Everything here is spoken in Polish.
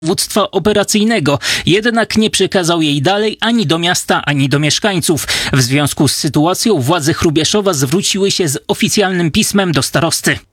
dowództwa operacyjnego, jednak nie przekazał jej dalej ani do miasta, ani do mieszkańców. W związku z sytuacją władze Hrubieszowa zwróciły się z oficjalnym pismem do starosty.